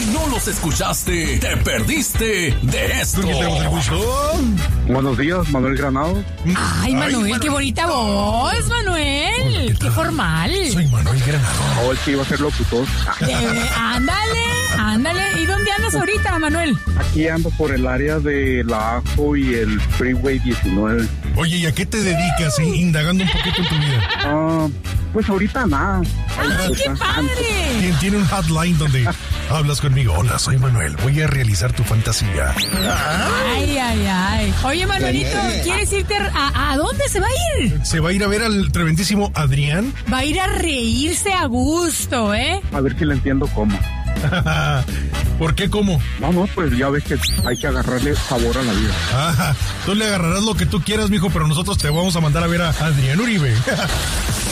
no los escuchaste, te perdiste de esto. Buenos días, Manuel Granado. Ay, Manuel, qué bonita voz, Manuel. Qué formal. Soy Manuel Granado. Hoy sí iba a ser locutor. Ándale. ¿Y dónde andas ahorita, Manuel? Aquí ando por el área de La Ajo y el Freeway 19. Oye, ¿y a qué te dedicas? Indagando un poquito en tu vida. Pues ahorita nada. ¡Ay, qué padre! Tiene un hotline donde hablas conmigo. Hola, soy Manuel. Voy a realizar tu fantasía. Ay. Oye, Manuelito, ¿quieres irte a dónde se va a ir? Se va a ir a ver al tremendísimo Adrián. Va a ir a reírse a gusto, ¿eh? A ver si le entiendo cómo. ¿Por qué cómo? No, pues ya ves que hay que agarrarle sabor a la vida. Tú le agarrarás lo que tú quieras, mijo, pero nosotros te vamos a mandar a ver a Adrián Uribe.